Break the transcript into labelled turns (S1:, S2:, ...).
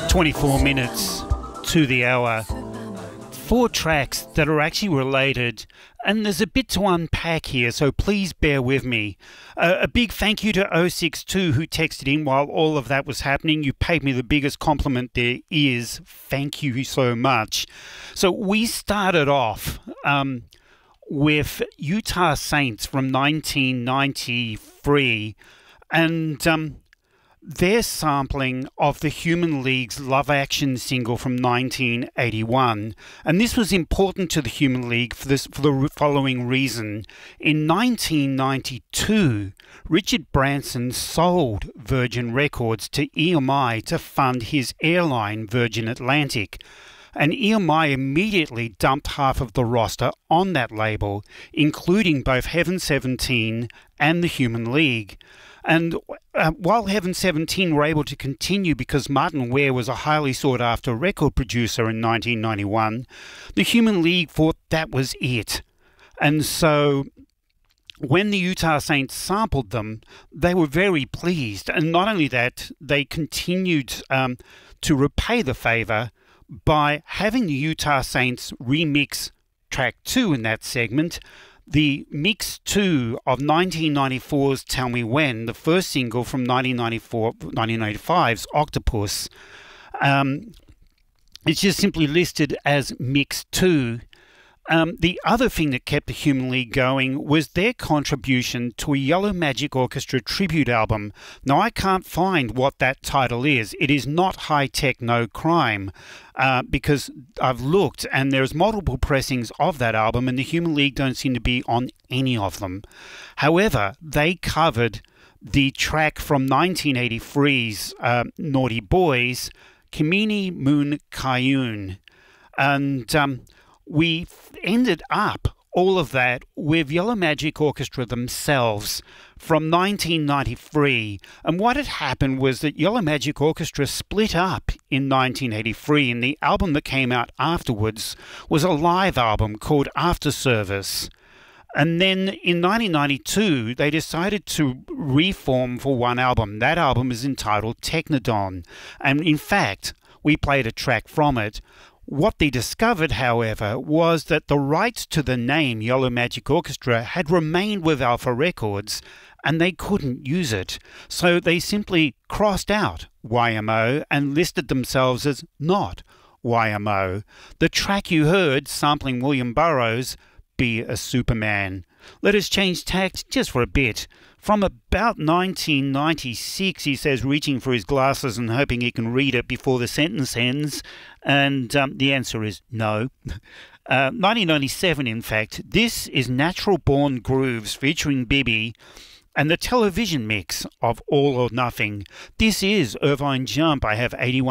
S1: 24 minutes to the hour. 4 tracks that are actually related, and there's a bit to unpack here, so please bear with me. A big thank you to 062 who texted in while all of that was happening. You paid me the biggest compliment there is. Thank you so much. So we started off with Utah Saints from 1993, and their sampling of the Human League's Love Action single from 1981. And this was important to the Human League for the following reason. In 1992, Richard Branson sold Virgin Records to EMI to fund his airline, Virgin Atlantic. And EMI immediately dumped half of the roster on that label, including both Heaven 17 and the Human League. And while Heaven 17 were able to continue because Martin Ware was a highly sought-after record producer in 1991, the Human League thought that was it. And so when the Utah Saints sampled them, they were very pleased. And not only that, they continued to repay the favour by having the Utah Saints remix track 2 in that segment, the mix 2 of 1994's Tell Me When, the first single from 1995's Octopus. It's just simply listed as mix 2. The other thing that kept the Human League going was their contribution to a Yellow Magic Orchestra tribute album. Now, I can't find what that title is. It is not High Tech No Crime, because I've looked and there's multiple pressings of that album and the Human League don't seem to be on any of them. However, they covered the track from 1983's Naughty Boys, Kimini Moon Kayun. And we ended up all of that with Yellow Magic Orchestra themselves from 1993. And what had happened was that Yellow Magic Orchestra split up in 1983, and the album that came out afterwards was a live album called After Service. And then in 1992, they decided to reform for one album. That album is entitled Technodon. And in fact, we played a track from it. What they discovered, however, was that the rights to the name Yellow Magic Orchestra had remained with Alpha Records, and they couldn't use it. So they simply crossed out YMO and listed themselves as not YMO. The track you heard, sampling William Burroughs, Be a Superman. Let us change tact just for a bit. From about 1996, he says, reaching for his glasses and hoping he can read it before the sentence ends. And the answer is no. 1997, in fact. This is Natural Born Grooves featuring Bibi and the television mix of All or Nothing. This is Irvine Jump. I have 81.